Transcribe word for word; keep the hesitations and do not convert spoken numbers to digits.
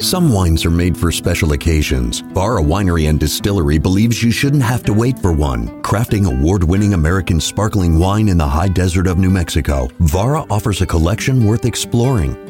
Some wines are made for special occasions. Vara Winery and Distillery believes you shouldn't have to wait for one. Crafting award-winning American sparkling wine in the high desert of New Mexico, Vara offers a collection worth exploring.